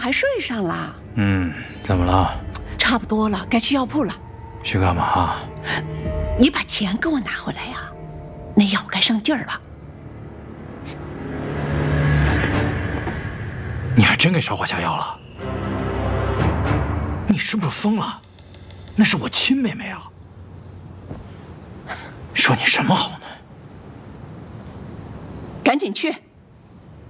还睡上了？ 怎么了？ 差不多了，该去药铺了。 去干嘛？ 你把钱给我拿回来呀，那药该上劲儿了。 你还真给少华下药了？你是不是疯了？那是我亲妹妹啊！说你什么好呢？ 赶紧去。